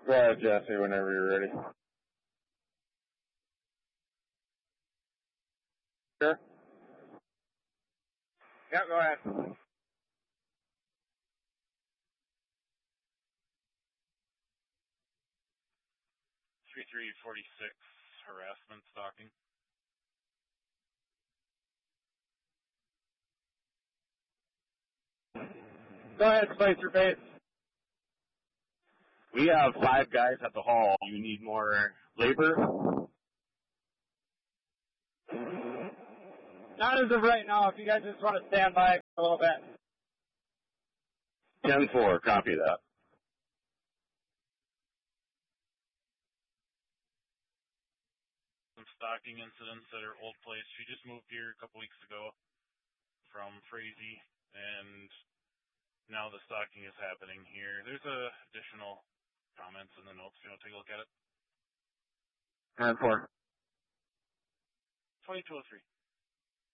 Go ahead, Jesse, whenever you're ready. Sure? Yeah, go ahead. 3346 harassment stalking. Go ahead, Spicer Face. We have 5 guys at the hall. You need more labor? Not as of right now. If you guys just want to stand by a little bit. 10-4, copy that. Some stalking incidents at her old place. She just moved here a couple weeks ago from Frazee, and now the stalking is happening here. There's additional comments in the notes. You want to take a look at it? 10-4. 2203.